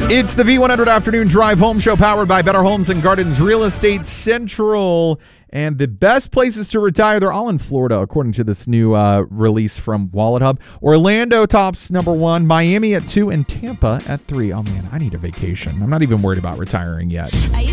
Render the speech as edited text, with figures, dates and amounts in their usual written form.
It's the V100 Afternoon Drive Home Show powered by Better Homes and Gardens Real Estate Central. And the best places to retire, they're all in Florida, according to this new release from Wallet Hub. Orlando tops #1, Miami at 2, and Tampa at 3. Oh, man, I need a vacation. I'm not even worried about retiring yet.